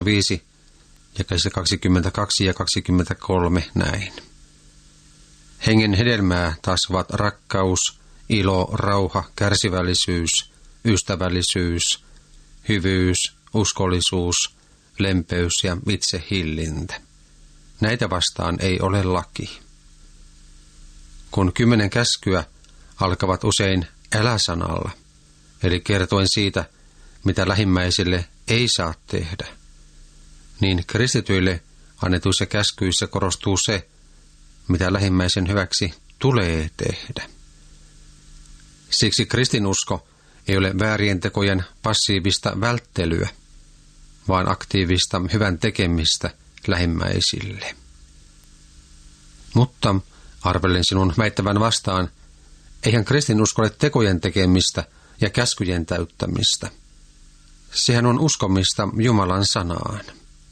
5, jakeissa 22 ja 23 näin. Hengen hedelmää taas ovat rakkaus, ilo, rauha, kärsivällisyys, ystävällisyys, hyvyys, uskollisuus, lempeys ja itsehillintä. Näitä vastaan ei ole laki. Kun 10 käskyä alkavat usein älä-sanalla, eli kertoen siitä, mitä lähimmäisille ei saa tehdä, niin kristityille annetuissa käskyissä korostuu se, mitä lähimmäisen hyväksi tulee tehdä. Siksi kristinusko ei ole väärien tekojen passiivista välttelyä, vaan aktiivista hyvän tekemistä lähimmäisille. Mutta arvelen sinun väittävän vastaan, eihän kristinusko ole tekojen tekemistä ja käskyjen täyttämistä. Sehän on uskomista Jumalan sanaan.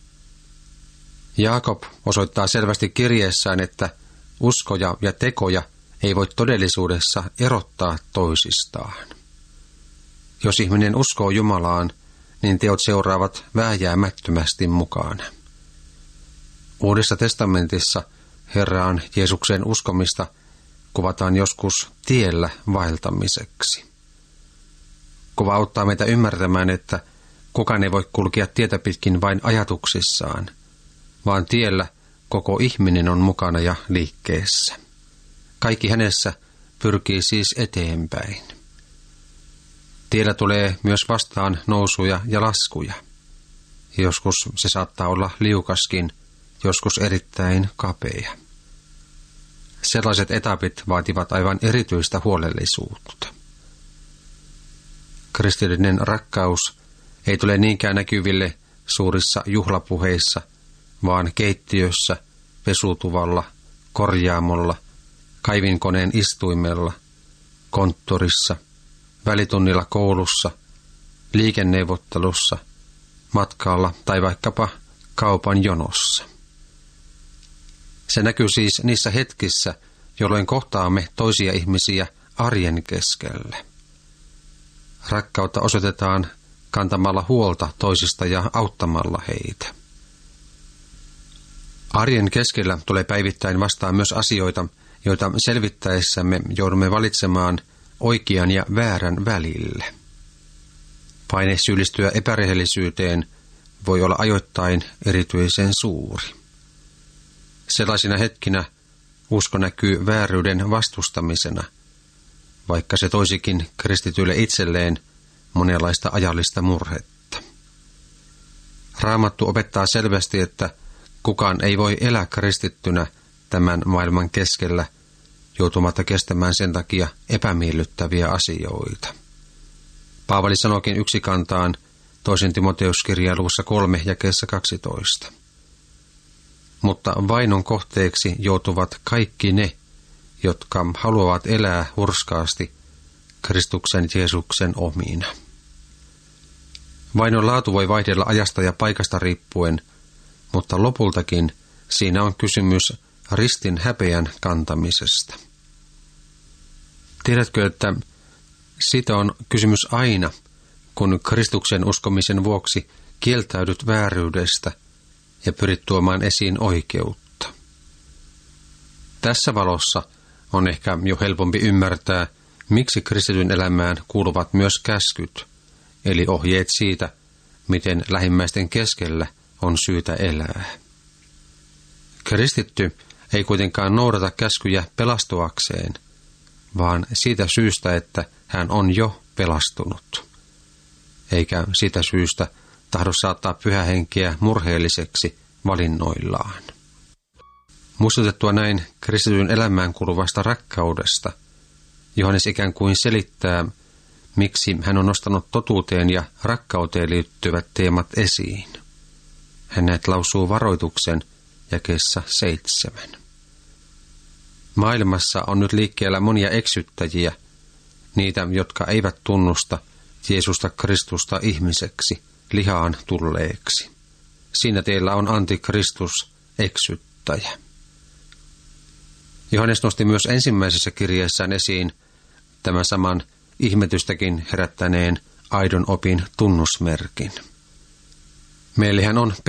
Jaakob osoittaa selvästi kirjeessään, että uskoja ja tekoja ei voi todellisuudessa erottaa toisistaan. Jos ihminen uskoo Jumalaan, niin teot seuraavat vääjäämättömästi mukana. Uudessa testamentissa Herraan Jeesuksen uskomista kuvataan joskus tiellä vaeltamiseksi. Kuva auttaa meitä ymmärtämään, että kukaan ei voi kulkea tietä pitkin vain ajatuksissaan, vaan tiellä koko ihminen on mukana ja liikkeessä. Kaikki hänessä pyrkii siis eteenpäin. Tiellä tulee myös vastaan nousuja ja laskuja. Joskus se saattaa olla liukaskin, joskus erittäin kapea. Sellaiset etapit vaativat aivan erityistä huolellisuutta. Kristillinen rakkaus ei tule niinkään näkyville suurissa juhlapuheissa, vaan keittiössä, pesutuvalla, korjaamolla, kaivinkoneen istuimella, konttorissa, välitunnilla koulussa, liikenneuvottelussa, matkalla tai vaikkapa kaupan jonossa. Se näkyy siis niissä hetkissä, jolloin kohtaamme toisia ihmisiä arjen keskellä. Rakkautta osoitetaan kantamalla huolta toisista ja auttamalla heitä. Arjen keskellä tulee päivittäin vastaan myös asioita, joita selvittäessämme joudumme valitsemaan oikean ja väärän välille. Paine syyllistyä epärehellisyyteen voi olla ajoittain erityisen suuri. Sellaisina hetkinä usko näkyy vääryyden vastustamisena, vaikka se toisikin kristityille itselleen monenlaista ajallista murhetta. Raamattu opettaa selvästi, että kukaan ei voi elää kristittynä tämän maailman keskellä joutumatta kestämään sen takia epämiellyttäviä asioita. Paavali sanoikin yksikantaan 2. Timoteuskirjan luvussa 3 jakeessa 12. Mutta vainon kohteeksi joutuvat kaikki ne, jotka haluavat elää hurskaasti Kristuksen Jeesuksen omina. Vainon laatu voi vaihdella ajasta ja paikasta riippuen, mutta lopultakin siinä on kysymys ristin häpeän kantamisesta. Tiedätkö, että siitä on kysymys aina, kun Kristuksen uskomisen vuoksi kieltäydyt vääryydestä ja pyrit tuomaan esiin oikeutta. Tässä valossa on ehkä jo helpompi ymmärtää, miksi kristityn elämään kuuluvat myös käskyt, eli ohjeet siitä, miten lähimmäisten keskellä on syytä elää. Kristitty ei kuitenkaan noudata käskyjä pelastuakseen, vaan siitä syystä, että hän on jo pelastunut, eikä siitä syystä tahdo saattaa pyhähenkeä murheelliseksi valinnoillaan. Muistutettua näin kristityn elämään kuuluvasta rakkaudesta, Johannes ikään kuin selittää, miksi hän on nostanut totuuteen ja rakkauteen liittyvät teemat esiin. Hän näet lausuu varoituksen jakeessa 7. Maailmassa on nyt liikkeellä monia eksyttäjiä, niitä, jotka eivät tunnusta Jeesusta Kristusta ihmiseksi, lihaan tulleeksi. Siinä teillä on antikristus, eksyttäjä. Johannes nosti myös ensimmäisessä kirjeessään esiin tämän saman ihmetystäkin herättäneen aidon opin tunnusmerkin. Meillähän on